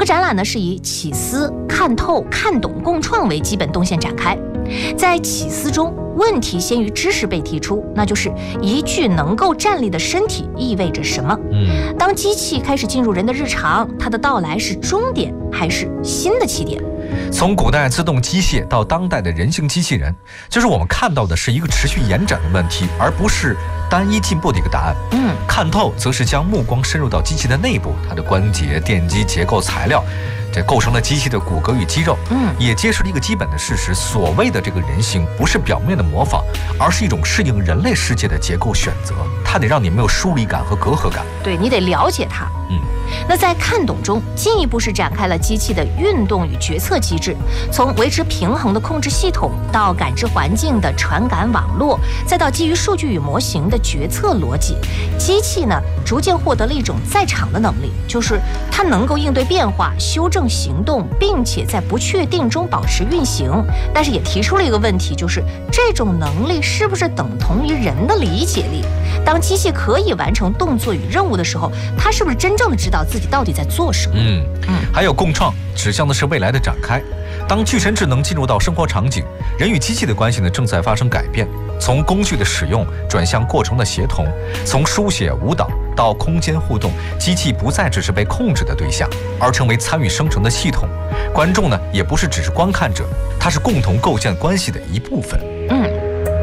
个展览呢是以起思、看透、看懂、共创为基本动线展开。在起思中，问题先于知识被提出，那就是一具能够站立的身体意味着什么？当机器开始进入人的日常，它的到来是终点还是新的起点？ 从古代自动机械到当代的人形机器人，就是我们看到的是一个持续延展的问题，而不是单一进步的一个答案。看透则是将目光深入到机器的内部，它的关节、电机、结构、材料，这构成了机器的骨骼与肌肉。也揭示了一个基本的事实：所谓的这个人形，不是表面的模仿，而是一种适应人类世界的结构选择。它得让你没有疏离感和隔阂感。 对，你得了解它。那在看懂中，进一步是展开了机器的运动与决策机制，从维持平衡的控制系统，到感知环境的传感网络，再到基于数据与模型的决策逻辑，机器呢逐渐获得了一种在场的能力，就是它能够应对变化、修正行动，并且在不确定中保持运行。但是也提出了一个问题，就是这种能力是不是等同于人的理解力？当机器可以完成动作与任务的时候，它是不是真正的知道自己到底在做什么？ 还有共创指向的是未来的展开。当具身智能进入到生活场景，人与机器的关系呢正在发生改变，从工具的使用转向过程的协同，从书写、舞蹈到空间互动，机器不再只是被控制的对象，而成为参与生成的系统。观众呢也不是只是观看者，它是共同构建关系的一部分。